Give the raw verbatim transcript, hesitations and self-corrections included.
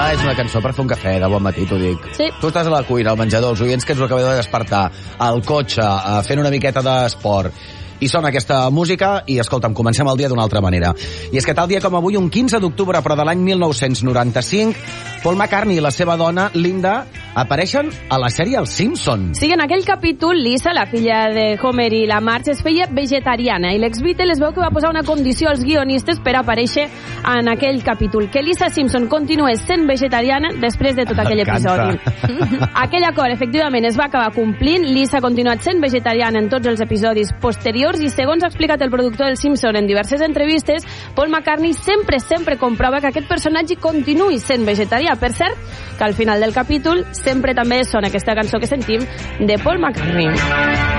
Aquesta és una cançó per fer un cafè de bon matí, t'ho dic. Sí. Tu estàs a la cuina, al menjador, els oients que ens ho acabeu de despertar, al cotxe, fent una miqueta d'esport, i sona aquesta música i, escolta'm, comencem el dia d'una altra manera. I és que tal dia com avui, un quinze d'octubre, però de l'any mil nou-cents noranta-cinc, Paul McCartney i la seva dona, Linda, apareixen a la sèrie Els Simpsons. Sí, en aquell capítol, Lisa, la filla de Homer i la Marge, es feia vegetariana i l'ex-Beatle es veu que va posar una condició als guionistes per aparèixer en aquell capítol, que Lisa Simpson continués sent vegetariana després de tot aquell episodi. Aquell acord, efectivament, es va acabar complint. Lisa ha continuat sent vegetariana en tots els episodis posteriors i, segons ha explicat el productor dels Simpson en diverses entrevistes, Paul McCartney sempre, sempre comprova que aquest personatge continuï sent vegetarià. Per cert, que al final del capítol sempre també sona aquesta cançó que sentim de Paul McCartney.